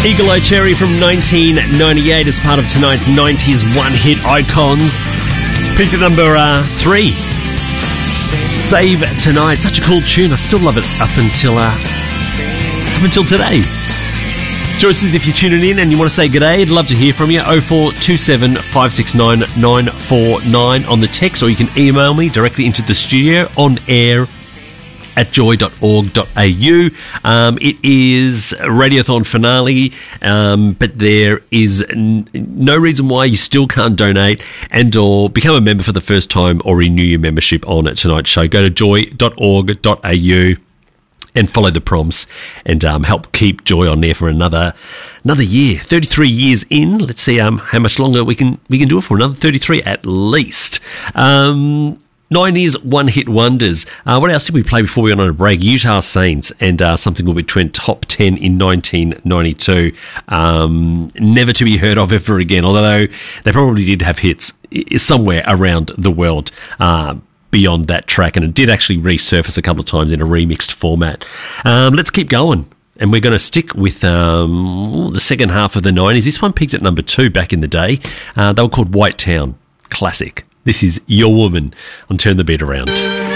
Eagle Eye Cherry from 1998 as part of tonight's 90s one-hit icons. Peaked at number 3. Save Tonight. Such a cool tune. I still love it up until today. Joyce, if you're tuning in and you want to say g'day, I'd love to hear from you. 0427 569 949 on the text, or you can email me directly into the studio on air at joy.org.au. It is Radiothon finale, but there is no reason why you still can't donate and or become a member for the first time or renew your membership on tonight's show. Go to joy.org.au and follow the prompts and help keep Joy on air for another year. 33 years in. Let's see how much longer we can do it for. Another 33 at least. 90s one-hit wonders. What else did we play before we went on a break? Utah Saints and something will be top 10 in 1992. Never to be heard of ever again, although they probably did have hits somewhere around the world beyond that track, and it did actually resurface a couple of times in a remixed format. Let's keep going, and we're going to stick with the second half of the 90s. This one peaked at number 2 back in the day. They were called White Town. Classic. This is Your Woman on Turn the Beat Around.